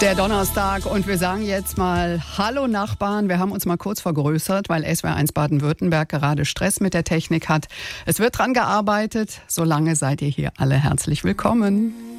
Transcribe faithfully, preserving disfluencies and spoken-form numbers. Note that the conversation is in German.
Der Donnerstag und wir sagen jetzt mal Hallo Nachbarn. Wir haben uns mal kurz vergrößert, weil S W R eins Baden-Württemberg gerade Stress mit der Technik hat. Es wird dran gearbeitet. Solange seid ihr hier alle herzlich willkommen.